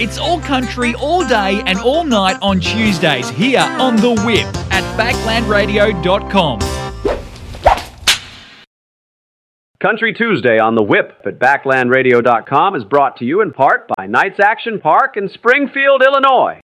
It's all country, all day and all night on Tuesdays here on The Whip at backlandradio.com. Country Tuesday on The Whip at backlandradio.com is brought to you in part by Knights Action Park in Springfield, Illinois.